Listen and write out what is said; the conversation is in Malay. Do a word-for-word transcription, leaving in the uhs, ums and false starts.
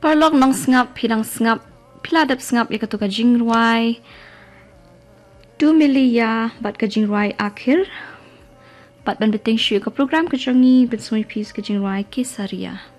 Perlok nong sngap pidang sngap piladap sngap ya katu ka jingruai du miliya bat ka jingruai akhir bat ban beting shu ka program ka jangi bensoi pis ka jingruai kesaria.